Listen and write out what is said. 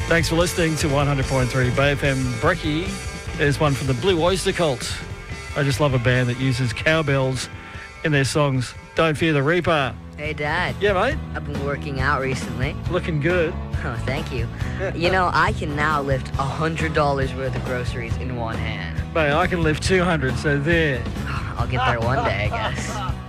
Thanks for listening to 100.3 Bay FM. Brekkie, there's one from the Blue Oyster Cult. I just love a band that uses cowbells in their songs. Don't Fear the Reaper. Hey, Dad. Yeah, mate? I've been working out recently. Looking good. Oh, thank you. You know, I can now lift $100 worth of groceries in one hand. Mate, I can lift 200, so there. I'll get there one day, I guess.